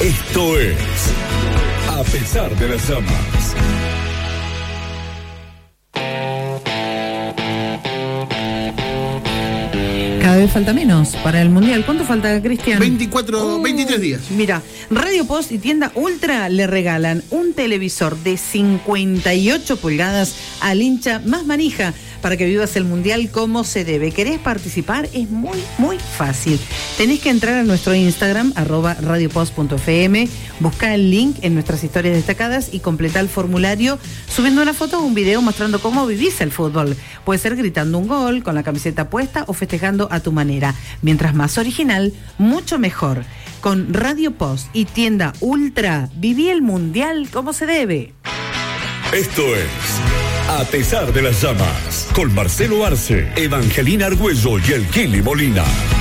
Esto es A pesar de las llamas. Cada vez falta menos para el Mundial. ¿Cuánto falta, Cristian? 23 días. Mira, Radio Post y Tienda Ultra le regalan un televisor de 58 pulgadas al hincha más manija para que vivas el Mundial como se debe. ¿Querés participar? Es muy, muy fácil. Tenés que entrar a nuestro Instagram, @radiopost.fm, buscar el link en nuestras historias destacadas y completar el formulario subiendo una foto o un video mostrando cómo vivís el fútbol. Puede ser gritando un gol, con la camiseta puesta o festejando a tu manera. Mientras más original, mucho mejor. Con Radio Post y Tienda Ultra, viví el Mundial como se debe. Esto es A pesar de las llamas, con Marcelo Arce, Evangelina Argüello y el Kili Molina.